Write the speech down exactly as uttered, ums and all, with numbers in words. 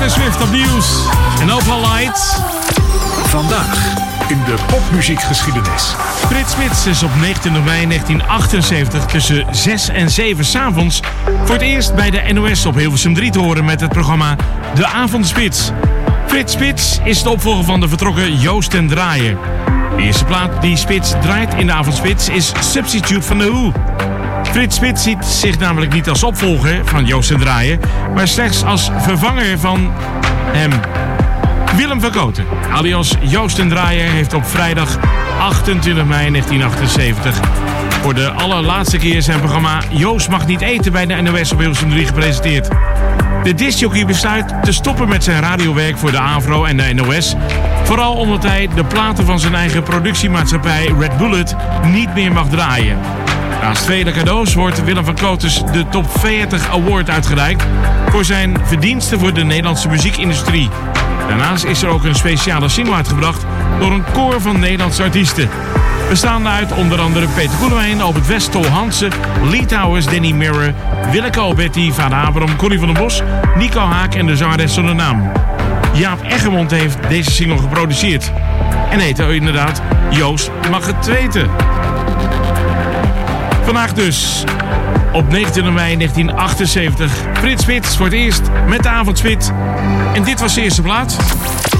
Taylor Swift op nieuws. En Opal Lights. Vandaag in de popmuziekgeschiedenis. Frits Spits is op negentwintig mei negentien achtenzeventig tussen zes en zeven 's avonds voor het eerst bij de N O S op Hilversum drie te horen met het programma De Avondspits. Frits Spits is de opvolger van de vertrokken Joost ten Draaier. De eerste plaat die Spits draait in de Avondspits is Substitute van The Who. Frits Spits ziet zich namelijk niet als opvolger van Joost ten Draaier, maar slechts als vervanger van hem. Willem van Kooten, alias Joost ten Draaier, heeft op vrijdag achtentwintig mei negentien achtenzeventig voor de allerlaatste keer zijn programma Joost mag niet eten bij de N O S op Hilversum drie gepresenteerd. De discjockey besluit te stoppen met zijn radiowerk voor de AVRO en de N O S. Vooral omdat hij de platen van zijn eigen productiemaatschappij Red Bullet niet meer mag draaien. Naast vele cadeaus wordt Willem van Kootens de Top veertig Award uitgereikt voor zijn verdiensten voor de Nederlandse muziekindustrie. Daarnaast is er ook een speciale single uitgebracht door een koor van Nederlandse artiesten. Bestaande uit onder andere Peter Koelewijn, Albert West, Tol Hansen, Lee Towers, Danny Mirror, Willeke Alberti, Vader Abraham, Connie van den Bos, Nico Haak en de zangeres zonder naam. Jaap Eggermond heeft deze single geproduceerd. En heet er inderdaad Joost mag het weten. Vandaag dus, op negentwintig mei negentien achtenzeventig, Frits Spits voor het eerst met de Avondspit. En dit was de eerste plaat.